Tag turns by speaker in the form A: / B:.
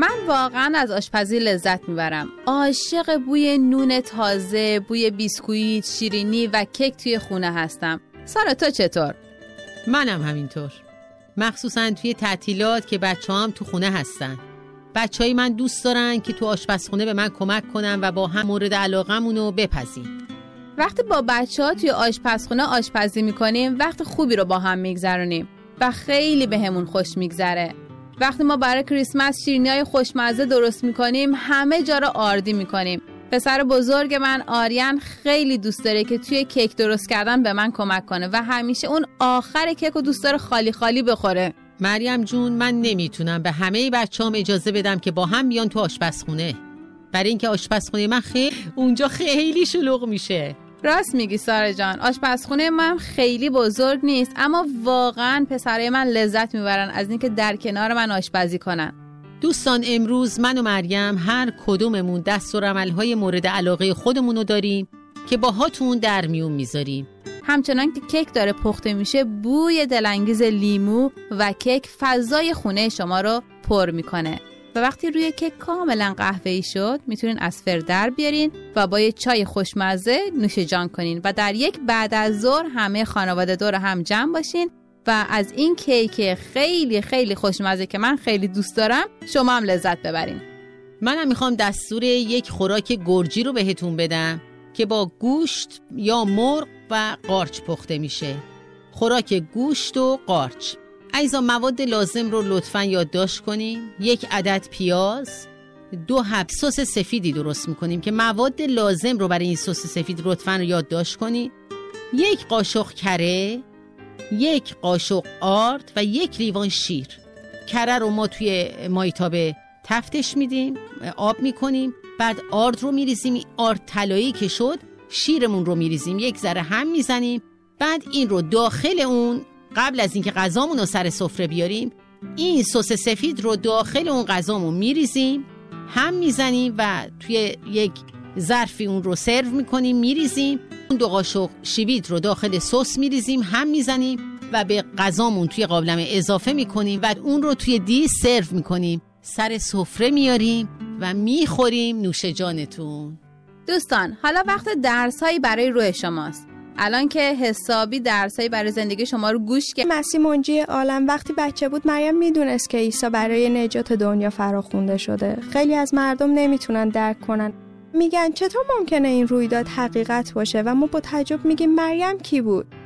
A: من واقعا از آشپزی لذت میبرم. عاشق بوی نون تازه، بوی بیسکویت، شیرینی و کیک توی خونه هستم. سارا تو چطور؟
B: منم همینطور، مخصوصا توی تعطیلات که بچه‌هام تو خونه هستن. بچه‌های من دوست دارن که تو آشپزخونه به من کمک کنن و با هم مورد علاقمونو بپزیم.
A: وقتی با بچه‌ها توی آشپزخونه آشپزی میکنیم وقت خوبی رو با هم میگذرونیم و خیلی بهمون خوش میگذره. وقتی ما برای کریسمس شیرینی‌های خوشمزه درست میکنیم همه جا رو آردی میکنیم. پسر بزرگ من آریان خیلی دوست داره که توی کیک درست کردن به من کمک کنه و همیشه اون آخر کیک رو دوست داره خالی خالی بخوره.
B: مریم جون، من نمیتونم به همه بچه‌هام اجازه بدم که با هم بیان تو آشپزخونه، برای اینکه آشپزخونه من اونجا خیلی شلوغ میشه.
A: راست میگی سارا جان، آشپزخونه من خیلی بزرگ نیست، اما واقعا پسرای من لذت میبرن از اینکه در کنار من آشپزی کنن.
B: دوستان، امروز من و مریم هر کدوممون دستورالعمل‌های مورد علاقه خودمونو داریم که باهاتون در میون میذاریم.
A: همچنان که کیک داره پخته میشه بوی دلانگیز لیمو و کیک فضای خونه شما رو پر میکنه و وقتی روی کیک کاملا قهوه‌ای شد میتونین از فر در بیارین و با یه چای خوشمزه نوش جان کنین و در یک بعد از ظهر همه خانواده دور هم جمع باشین و از این کیک خیلی خیلی خوشمزه که من خیلی دوست دارم شما هم لذت ببرین.
B: منم میخوام دستور یک خوراک گرجی رو بهتون بدم که با گوشت یا مرغ و قارچ پخته میشه. خوراک گوشت و قارچ. عزیزان، مواد لازم رو لطفاً یادداشت کنین. 1 عدد پیاز، 2 حب سس سفیدی درست میکنیم که مواد لازم رو برای این سس سفید لطفاً رو یادداشت کنین. 1 قاشق کره، 1 قاشق آرد و 1 لیوان شیر. کره رو ما توی مایتابه تفتش میدیم، آب میکنیم، بعد آرد رو میریزیم. آرد طلایی که شد شیرمون رو میریزیم، 1 ذره هم میزنیم، بعد این رو داخل اون، قبل از اینکه غذامون رو سر سفره بیاریم، این سس سفید رو داخل اون غذامون میریزیم، هم میزنیم و توی یک ظرفی اون رو سرو میکنیم، میریزیم. اون 2 قاشق شوید رو داخل سس میریزیم، هم میزنیم و به غذامون توی قابلمه اضافه میکنیم و اون رو توی دیش سرو میکنیم، سر سفره میاریم و میخوریم. نوش جانتون.
A: دوستان، حالا وقت درس‌هایی برای روح شماست. الان که حسابی درسایی برای زندگی شما رو گوش کرد.
C: مسیح منجی عالم وقتی بچه بود مریم میدونست که عیسی برای نجات دنیا فراخوانده شده. خیلی از مردم نمیتونن درک کنن. میگن چطور ممکنه این رویداد حقیقت باشه و ما با تعجب میگیم مریم کی بود؟